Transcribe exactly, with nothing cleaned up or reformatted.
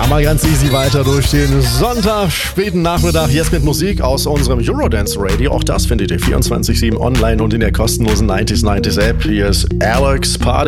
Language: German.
mal ganz easy weiter durch den Sonntag, späten Nachmittag, jetzt mit Musik aus unserem Eurodance Radio. Auch das findet ihr vierundzwanzig sieben online und in der kostenlosen neunzig neunzig App. Hier ist Alex Party.